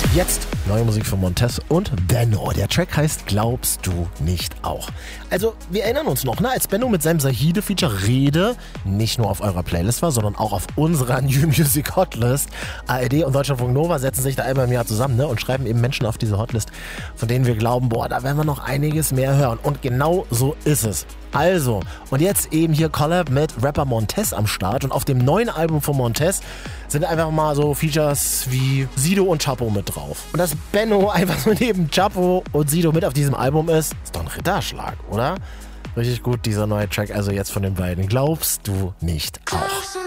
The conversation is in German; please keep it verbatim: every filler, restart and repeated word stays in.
Jetzt neue Musik von Montez und Benno. Der Track heißt Glaubst du nicht auch? Also, wir erinnern uns noch, ne, als Benno mit seinem Sahide-Feature Rede nicht nur auf eurer Playlist war, sondern auch auf unserer New Music Hotlist. A R D und Deutschlandfunk Nova setzen sich da einmal im Jahr zusammen, ne, und schreiben eben Menschen auf diese Hotlist, von denen wir glauben, boah, da werden wir noch einiges mehr hören. Und genau so ist es. Also, und jetzt eben hier Collab mit Rapper Montez am Start. Und auf dem neuen Album von Montez sind einfach mal so Features wie Sido und Chapo mit drauf. Und dass Benno einfach so neben Chapo und Sido mit auf diesem Album ist, ist doch ein Ritterschlag, oder? Richtig gut, dieser neue Track, also jetzt von den beiden. Glaubst du nicht auch?